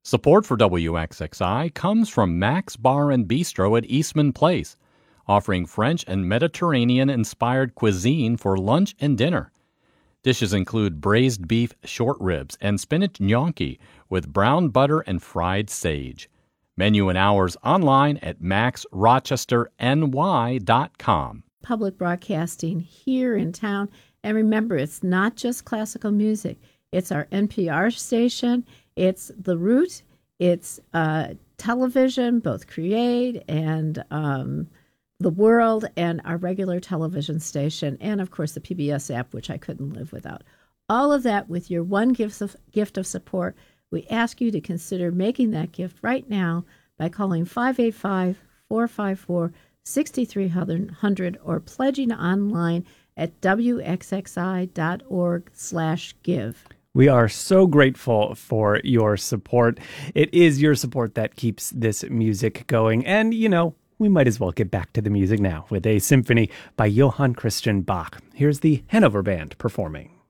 Support for WXXI comes from Max Bar and Bistro at Eastman Place, offering French and Mediterranean-inspired cuisine for lunch and dinner. Dishes include braised beef short ribs and spinach gnocchi with brown butter and fried sage. Menu and hours online at maxrochesterny.com. Public broadcasting here in town. And remember, it's not just classical music. It's our NPR station. It's The Root. It's television, both Create and The World, and our regular television station, and, of course, the PBS app, which I couldn't live without. All of that with your one gift of support. We ask you to consider making that gift right now by calling 585-454-6300 or pledging online at wxxi.org/give. We are so grateful for your support. It is your support that keeps this music going. And, we might as well get back to the music now with a symphony by Johann Christian Bach. Here's the Hanover Band performing.